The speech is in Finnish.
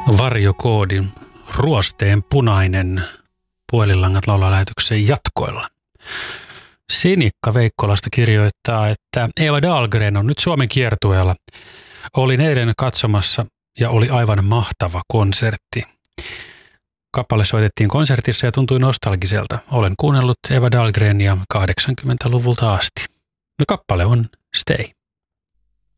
Varjokoodin ruosteen punainen puhelinlangat laulaa lähetyksen jatkoilla. Sinikka Veikkolasta kirjoittaa, että Eva Dahlgren on nyt Suomen kiertueella. Olin eilen katsomassa ja oli aivan mahtava konsertti. Kappale soitettiin konsertissa ja tuntui nostalgiselta. Olen kuunnellut Eva Dahlgrenia 80-luvulta asti. Ja kappale on Stay.